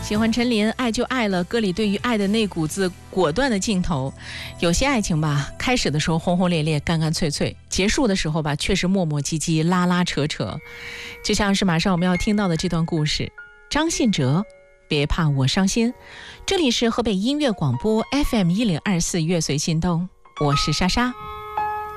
喜欢陈琳，爱就爱了。歌里对于爱的那股子果断的劲头，有些爱情吧，开始的时候轰轰烈烈、干干脆脆，结束的时候吧，却是磨磨唧唧、拉拉扯扯。就像是马上我们要听到的这段故事，张信哲，别怕我伤心。这里是河北音乐广播 FM1024 乐随心动，我是莎莎。